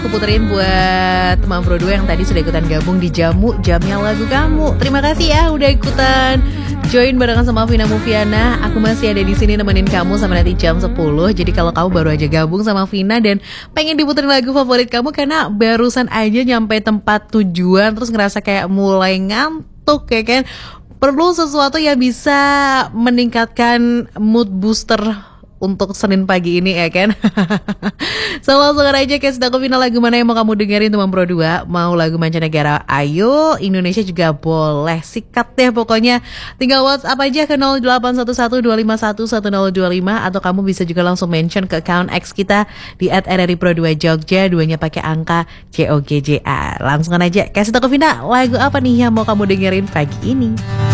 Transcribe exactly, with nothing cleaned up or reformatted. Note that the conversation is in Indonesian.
Aku puterin buat teman Pro dua yang tadi sudah ikutan gabung di Jamu Jamnya Lagu Kamu. Terima kasih ya udah ikutan join barengan sama Vina Mufiana. Aku masih ada di sini nemenin kamu sampai nanti jam sepuluh. Jadi kalau kamu baru aja gabung sama Vina dan pengen diputerin lagu favorit kamu karena barusan aja nyampe tempat tujuan terus ngerasa kayak mulai ngantuk ya kan, perlu sesuatu yang bisa meningkatkan mood booster untuk Senin pagi ini ya kan. So langsung aja ke aku final lagu mana yang mau kamu dengerin teman Pro dua. Mau lagu mancanegara ayo, Indonesia juga boleh. Sikat deh pokoknya. Tinggal WhatsApp aja ke nol delapan satu satu dua lima satu satu nol dua lima. Atau kamu bisa juga langsung mention ke account X kita di at r r i pro dua jogja. Duanya pakai angka J O G J A. Langsung aja kasih aku final lagu apa nih yang mau kamu dengerin pagi ini.